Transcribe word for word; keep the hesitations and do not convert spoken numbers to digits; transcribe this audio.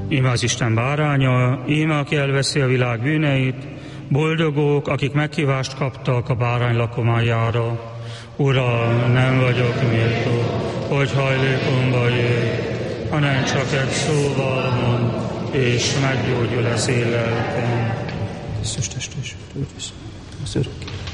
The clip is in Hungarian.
Íme az Isten báránya, íme aki elveszi a világ bűneit, boldogok, akik meghívást kaptak a bárány lakományára. Uram, nem vagyok méltó, hogy hajlékomba jöjj, hanem csak egy szóval mond, és meggyógyul az én lelkem. Krisztus test és vőt, az örökké.